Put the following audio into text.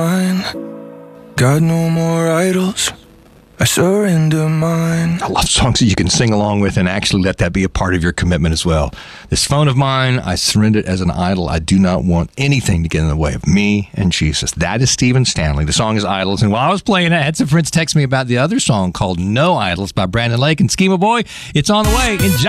Got no more idols. I surrender mine. I love songs that you can sing along with and actually let that be a part of your commitment as well. This phone of mine, I surrender it as an idol. I do not want anything to get in the way of me and Jesus. That is Stephen Stanley. The song is Idols. And while I was playing it, I had some friends text me about the other song called No Idols by Brandon Lake and Schema Boy. It's on the way.